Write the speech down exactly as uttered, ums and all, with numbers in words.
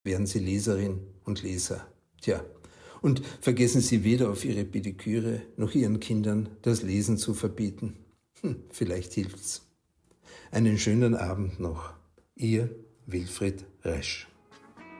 werden Sie Leserin und Leser. Tja, und vergessen Sie weder auf Ihre Pediküre noch Ihren Kindern das Lesen zu verbieten. Hm, vielleicht hilft's. Einen schönen Abend noch. Ihr Wilfried Resch.